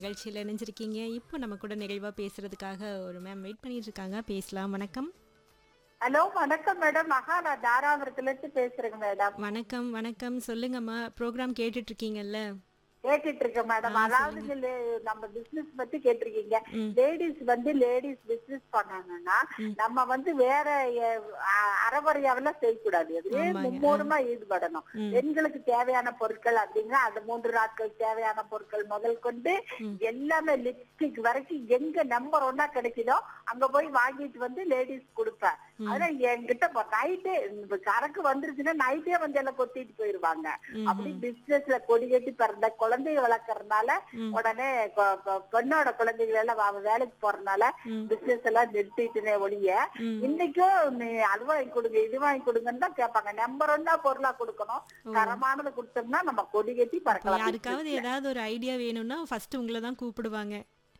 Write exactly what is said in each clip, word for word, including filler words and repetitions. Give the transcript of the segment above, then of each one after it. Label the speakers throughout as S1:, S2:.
S1: நிகழ்ச்சியில் இணைஞ்சிருக்கீங்க. இப்போ நம்ம கூட நிறைவா பேசுறதுக்காக ஒரு மேம் வெயிட் பண்ணிட்டு இருக்காங்க. பேசலாம். வணக்கம்.
S2: ஹலோ வணக்கம் மேடம். மகா நான் தாராபுரத்துல இருந்து பேசுறேங்க மேடம்.
S1: வணக்கம் வணக்கம் சொல்லுங்கம்மா. ப்ரோக்ராம் கேட்டுட்டு இருக்கீங்கல்ல?
S2: கேட்டுட்டு இருக்கேன் மேடம்.
S1: ஆ
S2: அதாவது
S1: சொல்லுங்க.
S2: லே- நம்ம பிசினஸ் பத்தி கேட்டிருக்கீங்க.
S1: ம்
S2: லேடிஸ் வந்து லேடிஸ் பிசினஸ் பண்ணணும்னா
S1: ம்
S2: நம்ம வந்து வேற அஹ், அறகுறையாவெல்லாம் செய்யக்கூடாது. அதுவே
S1: ஆமாங்க. ஆ
S2: மும்மூலமா ஈடுபடணும்.
S1: ம்
S2: பெண்களுக்கு தேவையான பொருட்கள் அப்படின்னா அந்த மூன்று நாட்கள் தேவையான பொருட்கள் முதல் கொண்டு
S1: ம்
S2: எல்லாமே லிப்ஸ்டிக் வரைக்கும் எங்க நம்பர் ஒன்னா கிடைக்குதோ அங்க போய் வாங்கிட்டு வந்து லேடிஸ் கொடுப்பேன்.
S1: ம்
S2: அதான் என்கிட்ட நைட்டே சரக்கு வந்துருச்சுன்னா நைட்டே வந்து எல்லாம் கொத்திட்டு போயிருவாங்க. அப்படி
S1: ம்
S2: பிசினஸ்ல கொடி கட்டி பிறந்த குழந்தைய வளர்க்கறதுனால
S1: ம்
S2: உடனே கொ- கொ- பெண்ணோட குழந்தைகள் எல்லாம் அவ வேலைக்கு போறதுனால
S1: ம்
S2: பிசினஸ் எல்லாம் நிறுத்திட்டுனே ஒழிய
S1: ம்
S2: இன்னைக்கும் நீ அது வாங்கி கொடுங்க இது வாங்கி கொடுங்கன்னு தான் கேட்பாங்க. நம்பர் ஒன்னா பொருளா கொடுக்கணும்.
S1: ஓ
S2: தரமானது கொடுத்தோம்னா நம்ம கொடி கட்டி
S1: அப்போ
S2: பறக்கலாம்
S1: யாருக்காவது
S2: பிசினஸ்ல.
S1: ஏதாவது ஒரு ஐடியா வேணும்னா ஃபர்ஸ்ட் உங்களை தான் கூப்பிடுவாங்க.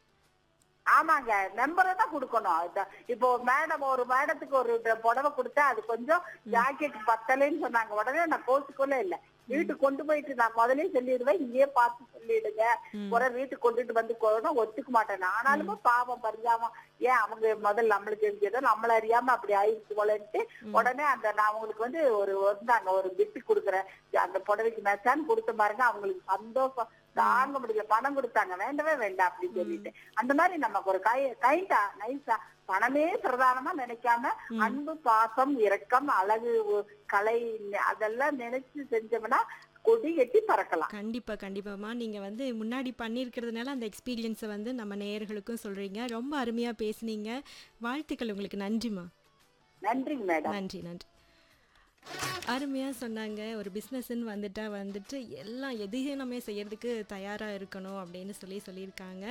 S2: ஆமாங்க, நம்பரை தான் கொடுக்கணும். அதான் இப்போ மேடம் ஒரு மேடத்துக்கு ஒரு ட- புடவை கொடுத்தா அது கொஞ்சம்
S1: ம்
S2: ஜாக்கெட் பத்தலைன்னு சொன்னாங்க. உடனே நான் கோச்சுக்கொள்ள இல்ல,
S1: ம்
S2: வீட்டுக்கு கொண்டு போயிட்டு நான் முதலே சொல்லிடுவேன், இங்கேயே பார்த்து சொல்லிடுங்க.
S1: ம்
S2: குறை வீட்டுக்கு கொண்டுட்டு வந்து கொள்ளணும் ஒத்துக்க மாட்டேன். ஆனாலுமே
S1: ம்
S2: பாவம் பரிஞ்சாம ஏன் அவங்க முதல்ல நம்மளுக்கு தெரிஞ்சதோ நம்மள அறியாம அப்படி ஆயிடுச்சு போலன்ட்டு
S1: ம்
S2: உடனே அந்த நான் அவங்களுக்கு வந்து ஒரு வந்தாங்க ஒரு பிட்டு கொடுக்குறேன் அந்த புடவைக்கு மெச்சான்னு கொடுத்த பாருங்க. அவங்களுக்கு சந்தோஷம்
S1: ம்
S2: தாங்க முடியல. பணம் கொடுத்தாங்க, வேண்டவே வேண்டாம் அப்படின்னு
S1: ம்
S2: சொல்லிட்டு. அந்த மாதிரி நமக்கு ஒரு கை கைண்டா நைஸா பணமே பிரதானமா நினைக்காம
S1: ம்
S2: அன்பு பாசம் இரக்கம் அழகு ஒ- கலை அதெல்லாம் நினைச்சு செஞ்சோம்னா கொடி கட்டி பறக்கலாம்.
S1: கண்டிப்பா கண்டிப்பாம்மா. நீங்க வந்து முன்னாடி பண்ணியிருக்கிறதுனால அந்த எக்ஸ்பீரியன்ஸை வந்து நம்ம நேயர்களுக்கும் சொல்றீங்க. ரொம்ப அருமையா பேசுனீங்க. வாழ்த்துக்கள் உங்களுக்கு. நன்றிம்மா.
S2: நன்றிங்க மேடம்.
S1: நன்றி நன்றி. அருமையா சொன்னாங்க. ஒரு பிஸ்னஸ்ன்னு வந்துட்டா வந்துட்டு எல்லாம் எதையும் நம்ம செய்யறதுக்கு தயாரா இருக்கணும் அப்படின்னு சொல்லி சொல்லியிருக்காங்க.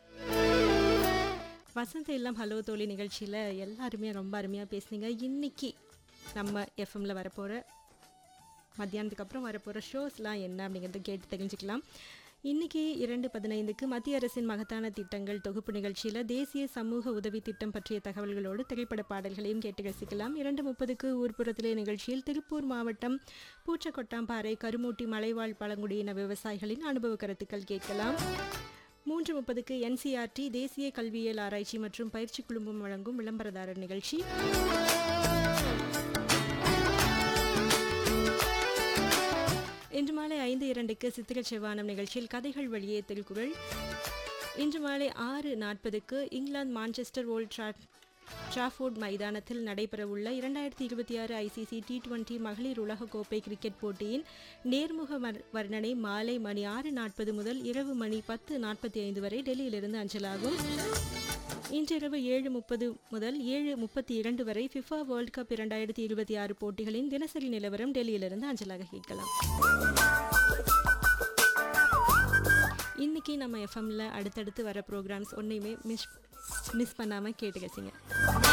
S1: வசந்த இல்லம் ஹலோ தோழி நிகழ்ச்சியில் எல்லாருமே ரொம்ப அருமையாக பேசுனீங்க. இன்னைக்கு நம்ம எஃப்எம்ல வரப்போகிற மத்தியானத்துக்கு அப்புறம் வரப்போகிற ஷோஸ்லாம் என்ன அப்படிங்கிறத கேட்டு தெரிஞ்சுக்கலாம். இன்னைக்கு இரண்டு பதினைந்துக்கு மத்திய அரசின் மகத்தான திட்டங்கள் தொகுப்பு நிகழ்ச்சியில் தேசிய சமூக உதவி திட்டம் பற்றிய தகவல்களோடு திரைப்பட பாடல்களையும் கேட்டு ரசிக்கலாம். இரண்டு முப்பதுக்கு ஊர்ப்புறத்திலே நிகழ்ச்சியில் திருப்பூர் மாவட்டம் பூச்சக்கொட்டாம்பாறை கருமூட்டி மலைவாழ் பழங்குடியின விவசாயிகளின் அனுபவ கருத்துக்கள் கேட்கலாம். மூன்று முப்பதுக்கு என்சிஆர்டி தேசிய கல்வியியல் ஆராய்ச்சி மற்றும் பயிற்சி குழுமம் வழங்கும் விளம்பரதாரர் நிகழ்ச்சி. இன்று மாலை ஐந்து இரண்டுக்கு சித்திர செவ்வானம் நிகழ்ச்சியில் கதைகள் வழியே திருக்குறள். இன்று மாலை ஆறு நாற்பதுக்கு England Manchester volt draw Trafford மைதானத்தில் நடைபெறவுள்ள இரண்டாயிரத்தி இருபத்தி ஆறு ஐசிசி டி டுவெண்டி மகளிர் உலகக்கோப்பை கிரிக்கெட் போட்டியின் நேர்முக வர்- வர்ணனை மாலை மணி ஆறு நாற்பது முதல் இரவு மணி பத்து நாற்பத்தி ஐந்து வரை டெல்லியிலிருந்து அஞ்சலாகும். இன்றிரவு ஏழு முப்பது முதல் ஏழு முப்பத்தி இரண்டு வரை ஃபிஃபா வேர்ல்ட் கப் இரண்டாயிரத்தி இருபத்தி ஆறு போட்டிகளின் தினசரி நிலவரம் டெல்லியிலிருந்து அஞ்சலாக கேட்கலாம். இன்னைக்கு நம்ம எஃப்எம்ல அடுத்தடுத்து வர ப்ரோக்ராம்ஸ் ஒன்றையுமே மிஸ் மிஸ் பண்ணாமல் கேட்டு கசிங்க.